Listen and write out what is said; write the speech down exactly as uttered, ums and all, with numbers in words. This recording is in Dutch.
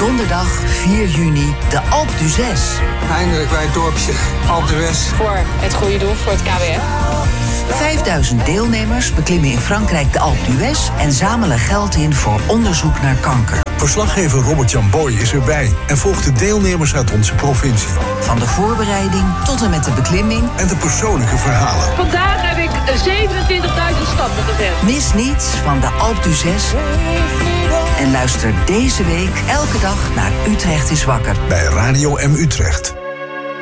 Donderdag vier juni, de Alpe d'Huez. Eindelijk bij het dorpje Alpe d'Huez. Voor het goede doel, voor het K W F. Vijfduizend deelnemers beklimmen in Frankrijk de Alpe d'Huez en zamelen geld in voor onderzoek naar kanker. Verslaggever Robert-Jan Boy is erbij en volgt de deelnemers uit onze provincie. Van de voorbereiding tot en met de beklimming en de persoonlijke verhalen. Vandaag heb ik zevenentwintigduizend stappen gezet. Mis niets van de Alpe d'Huez. En luister deze week elke dag naar Utrecht is wakker. Bij Radio M Utrecht.